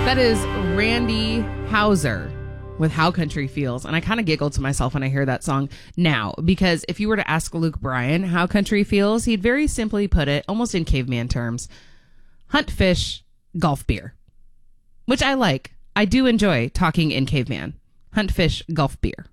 That is Randy Houser with How Country Feels. And I kind of giggle to myself when I hear that song now, because if you were to ask Luke Bryan how country feels, he'd very simply put it, almost in caveman terms, hunt, fish, golf, beer. Which I like. I do enjoy talking in caveman. Hunt, fish, golf, beer.